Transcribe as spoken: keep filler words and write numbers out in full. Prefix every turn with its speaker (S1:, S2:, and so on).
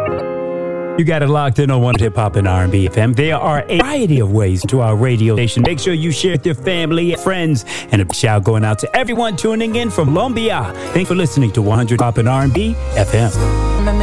S1: You got it locked in on one Hip Hop and R and B F M. There are a variety of ways to our radio station. Make sure you share with your family and friends. And a shout going out to everyone tuning in from Colombia. Thanks for listening to one hundred Hip Hop and R and B F M.